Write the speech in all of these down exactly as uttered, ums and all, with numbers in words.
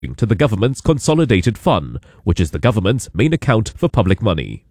to the government's Consolidated Fund, which is the government's main account for public money.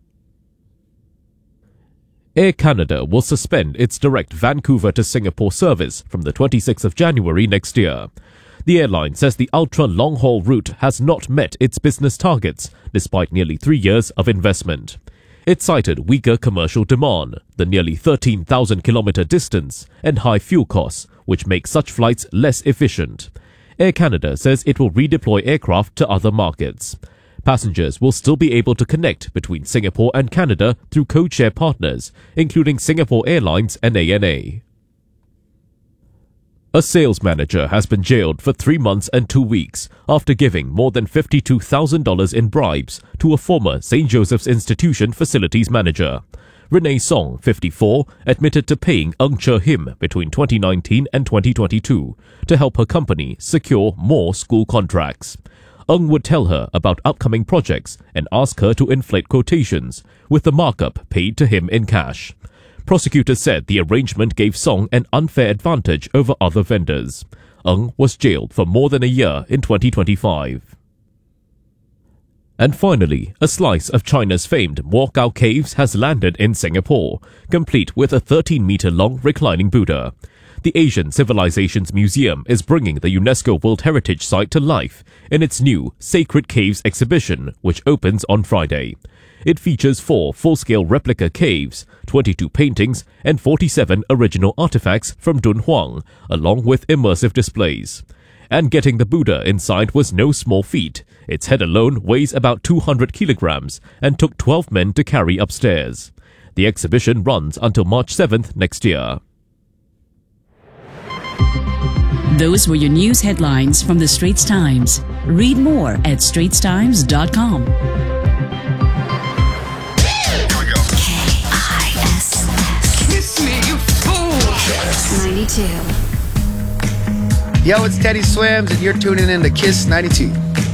Air Canada will suspend its direct Vancouver to Singapore service from the twenty-sixth of January next year. The airline says the ultra-long-haul route has not met its business targets, despite nearly three years of investment. It cited weaker commercial demand, the nearly thirteen thousand kilometre distance, and high fuel costs, which make such flights less efficient. Air Canada says it will redeploy aircraft to other markets. Passengers will still be able to connect between Singapore and Canada through code-share partners, including Singapore Airlines and A N A. A sales manager has been jailed for three months and two weeks after giving more than fifty-two thousand dollars in bribes to a former Saint Joseph's Institution facilities manager. Renee Song, fifty-four, admitted to paying Ng Che Him between twenty nineteen and twenty twenty-two to help her company secure more school contracts. Ng would tell her about upcoming projects and ask her to inflate quotations, with the markup paid to him in cash. Prosecutors said the arrangement gave Song an unfair advantage over other vendors. Ng was jailed for more than a year in twenty twenty-five. And finally, a slice of China's famed Mo Gao Caves has landed in Singapore, complete with a thirteen metre long reclining Buddha. The Asian Civilizations Museum is bringing the UNESCO World Heritage Site to life in its new Sacred Caves exhibition, which opens on Friday. It features four full-scale replica caves, twenty-two paintings, and forty-seven original artifacts from Dunhuang, along with immersive displays. And getting the Buddha inside was no small feat. Its head alone weighs about two hundred kilograms and took twelve men to carry upstairs. The exhibition runs until March seventh next year. Those were your news headlines from the Straits Times. Read more at straits times dot com. Kiss me, you fool! ninety-two. Yo, it's Teddy Swims, and you're tuning in to Kiss ninety-two.